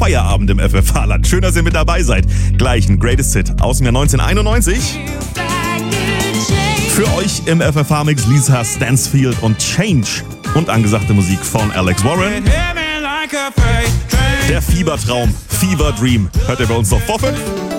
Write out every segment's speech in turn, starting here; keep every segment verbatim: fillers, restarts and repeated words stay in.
Feierabend im F F H-Land. Schön, dass ihr mit dabei seid. Gleich ein Greatest Hit aus dem Jahr neunzehnhunderteinundneunzig. Für euch im F F H-Mix Lisa Stansfield und Change. Und angesagte Musik von Alex Warren. Der Fiebertraum, Fever Dream. Hört ihr bei uns noch vor fünf?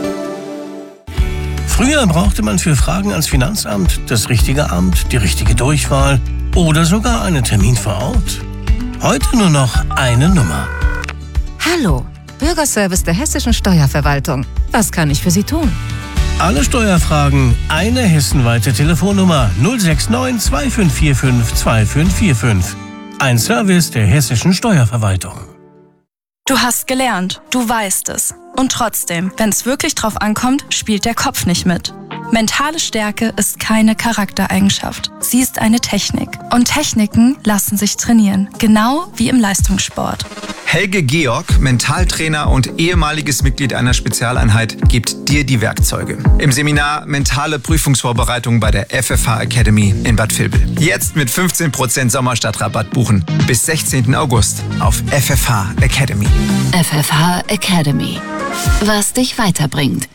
Früher brauchte man für Fragen ans Finanzamt das richtige Amt, die richtige Durchwahl oder sogar einen Termin vor Ort. Heute nur noch eine Nummer. Hallo, Bürgerservice der Hessischen Steuerverwaltung. Was kann ich für Sie tun? Alle Steuerfragen, eine hessenweite Telefonnummer null sechs neun zwei fünf vier fünf zwei fünf vier fünf. Ein Service der Hessischen Steuerverwaltung. Du hast gelernt, du weißt es. Und trotzdem, wenn es wirklich drauf ankommt, spielt der Kopf nicht mit. Mentale Stärke ist keine Charaktereigenschaft. Sie ist eine Technik. Und Techniken lassen sich trainieren, genau wie im Leistungssport. Helge Georg, Mentaltrainer und ehemaliges Mitglied einer Spezialeinheit, gibt dir die Werkzeuge. Im Seminar Mentale Prüfungsvorbereitung bei der F F H Academy in Bad Vilbel. Jetzt mit fünfzehn Prozent Sommerstadtrabatt buchen. Bis sechzehnten August auf F F H Academy. F F H Academy. Was dich weiterbringt.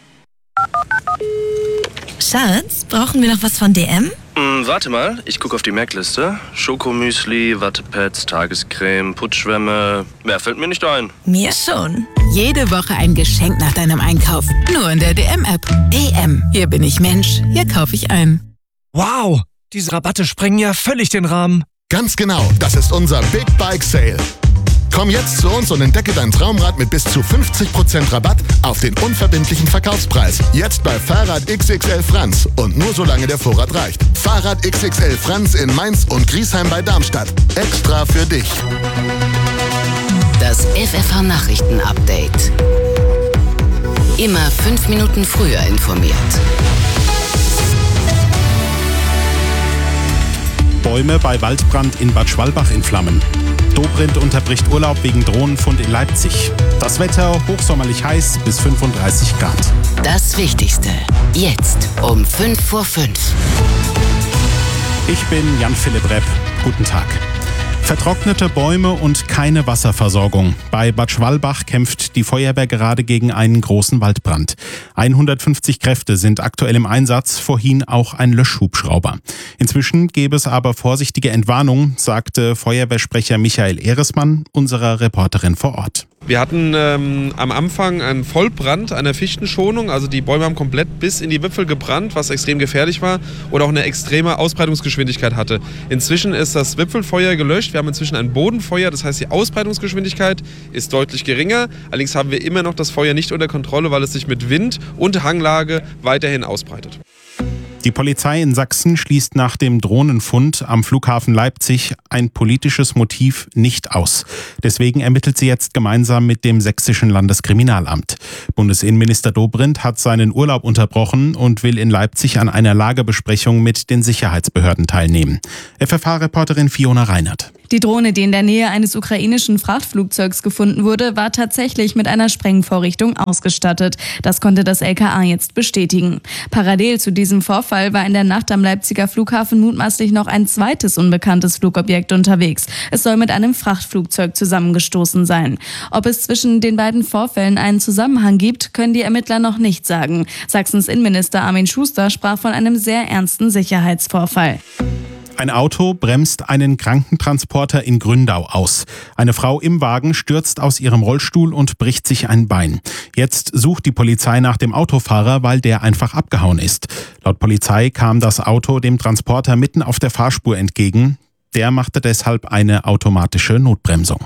Schatz, brauchen wir noch was von D M? Hm, warte mal, ich gucke auf die Merkliste. Schokomüsli, Wattepads, Tagescreme, Putzschwämme. Mehr fällt mir nicht ein. Mir schon. Jede Woche ein Geschenk nach deinem Einkauf. Nur in der D M-App. D M. Hier bin ich Mensch. Hier kaufe ich ein. Wow, diese Rabatte sprengen ja völlig den Rahmen. Ganz genau, das ist unser Big Bike Sale. Komm jetzt zu uns und entdecke dein Traumrad mit bis zu fünfzig Prozent Rabatt auf den unverbindlichen Verkaufspreis. Jetzt bei Fahrrad X X L Franz und nur solange der Vorrat reicht. Fahrrad X X L Franz in Mainz und Griesheim bei Darmstadt. Extra für dich. Das F F H Nachrichten Update. Immer fünf Minuten früher informiert. Bäume bei Waldbrand in Bad Schwalbach in Flammen. Dobrindt unterbricht Urlaub wegen Drohnenfund in Leipzig. Das Wetter hochsommerlich heiß bis fünfunddreißig Grad. Das Wichtigste jetzt um fünf vor fünf. Ich bin Jan-Philipp Repp. Guten Tag. Vertrocknete Bäume und keine Wasserversorgung. Bei Bad Schwalbach kämpft die Feuerwehr gerade gegen einen großen Waldbrand. hundertfünfzig Kräfte sind aktuell im Einsatz, vorhin auch ein Löschhubschrauber. Inzwischen gäbe es aber vorsichtige Entwarnung, sagte Feuerwehrsprecher Michael Ehresmann, unserer Reporterin vor Ort. Wir hatten ähm, am Anfang einen Vollbrand einer Fichtenschonung, also die Bäume haben komplett bis in die Wipfel gebrannt, was extrem gefährlich war und auch eine extreme Ausbreitungsgeschwindigkeit hatte. Inzwischen ist das Wipfelfeuer gelöscht, wir haben inzwischen ein Bodenfeuer, das heißt die Ausbreitungsgeschwindigkeit ist deutlich geringer. Allerdings haben wir immer noch das Feuer nicht unter Kontrolle, weil es sich mit Wind und Hanglage weiterhin ausbreitet. Die Polizei in Sachsen schließt nach dem Drohnenfund am Flughafen Leipzig ein politisches Motiv nicht aus. Deswegen ermittelt sie jetzt gemeinsam mit dem sächsischen Landeskriminalamt. Bundesinnenminister Dobrindt hat seinen Urlaub unterbrochen und will in Leipzig an einer Lagebesprechung mit den Sicherheitsbehörden teilnehmen. F F H-Reporterin Fiona Reinert. Die Drohne, die in der Nähe eines ukrainischen Frachtflugzeugs gefunden wurde, war tatsächlich mit einer Sprengvorrichtung ausgestattet. Das konnte das L K A jetzt bestätigen. Parallel zu diesem Vorfall war in der Nacht am Leipziger Flughafen mutmaßlich noch ein zweites unbekanntes Flugobjekt unterwegs. Es soll mit einem Frachtflugzeug zusammengestoßen sein. Ob es zwischen den beiden Vorfällen einen Zusammenhang gibt, können die Ermittler noch nicht sagen. Sachsens Innenminister Armin Schuster sprach von einem sehr ernsten Sicherheitsvorfall. Ein Auto bremst einen Krankentransporter in Gründau aus. Eine Frau im Wagen stürzt aus ihrem Rollstuhl und bricht sich ein Bein. Jetzt sucht die Polizei nach dem Autofahrer, weil der einfach abgehauen ist. Laut Polizei kam das Auto dem Transporter mitten auf der Fahrspur entgegen. Der machte deshalb eine automatische Notbremsung.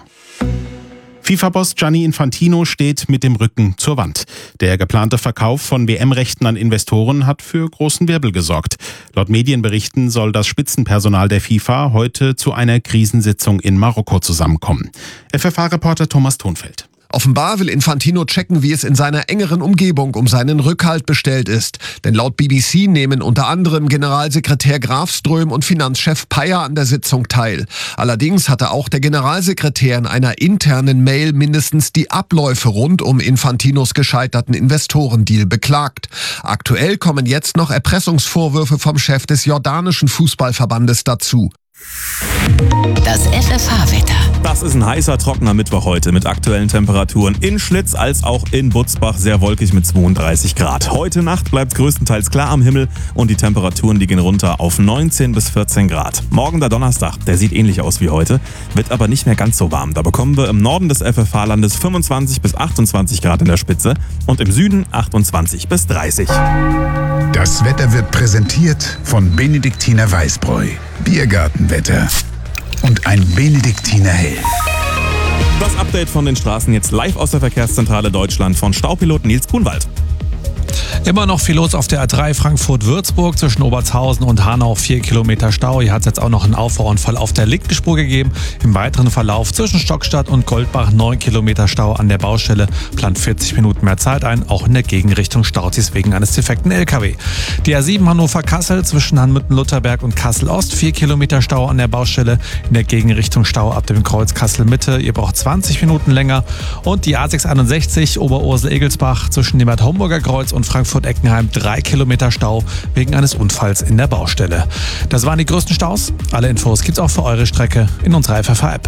FIFA-Boss Gianni Infantino steht mit dem Rücken zur Wand. Der geplante Verkauf von W M-Rechten an Investoren hat für großen Wirbel gesorgt. Laut Medienberichten soll das Spitzenpersonal der FIFA heute zu einer Krisensitzung in Marokko zusammenkommen. F F H-Reporter Thomas Thonfeld. Offenbar will Infantino checken, wie es in seiner engeren Umgebung um seinen Rückhalt bestellt ist. Denn laut B B C nehmen unter anderem Generalsekretär Grafström und Finanzchef Payer an der Sitzung teil. Allerdings hatte auch der Generalsekretär in einer internen Mail mindestens die Abläufe rund um Infantinos gescheiterten Investorendeal beklagt. Aktuell kommen jetzt noch Erpressungsvorwürfe vom Chef des jordanischen Fußballverbandes dazu. Das F F H-Wetter. Das ist ein heißer, trockener Mittwoch heute mit aktuellen Temperaturen in Schlitz als auch in Butzbach sehr wolkig mit zweiunddreißig Grad. Heute Nacht bleibt es größtenteils klar am Himmel und die Temperaturen, die gehen runter auf neunzehn bis vierzehn Grad. Morgen der Donnerstag, der sieht ähnlich aus wie heute, wird aber nicht mehr ganz so warm. Da bekommen wir im Norden des F F H-Landes fünfundzwanzig bis achtundzwanzig Grad in der Spitze und im Süden achtundzwanzig bis dreißig. Das Wetter wird präsentiert von Benediktiner Weißbräu. Biergartenwetter. Und ein Benediktiner Hell. Das Update von den Straßen jetzt live aus der Verkehrszentrale Deutschland von Staupilot Nils Grunwald. Immer noch viel los auf der A drei Frankfurt-Würzburg zwischen Obertshausen und Hanau, vier Kilometer Stau. Hier hat es jetzt auch noch einen Auffahrunfall auf der linken Spur gegeben. Im weiteren Verlauf zwischen Stockstadt und Goldbach neun Kilometer Stau an der Baustelle. Plant vierzig Minuten mehr Zeit ein. Auch in der Gegenrichtung staut sich wegen eines defekten L K W. Die A sieben Hannover-Kassel zwischen Hanmütten-Lutherberg und Kassel-Ost, vier Kilometer Stau an der Baustelle. In der Gegenrichtung Stau ab dem Kreuz Kassel-Mitte. Ihr braucht zwanzig Minuten länger. Und die A sechshunderteinundsechzig Oberursel-Egelsbach zwischen dem Bad Homburger Kreuz und Frankfurt-Eckenheim drei Kilometer Stau wegen eines Unfalls in der Baustelle. Das waren die größten Staus. Alle Infos gibt's auch für eure Strecke in unserer F F H-App.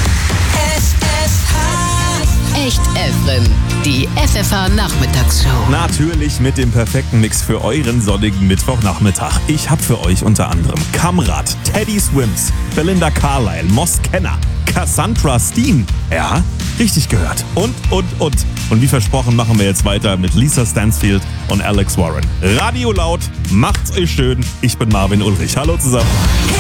Echt Efren, die F F H-Nachmittagsshow. Natürlich mit dem perfekten Mix für euren sonnigen Mittwochnachmittag. Ich habe für euch unter anderem Kamrat, Teddy Swims, Belinda Carlisle, Moss Kenner, Cassandra Steen. Ja, richtig gehört. Und, und, und. Und wie versprochen machen wir jetzt weiter mit Lisa Stansfield und Alex Warren. Radio laut, macht's euch schön. Ich bin Marvin Ulrich. Hallo zusammen.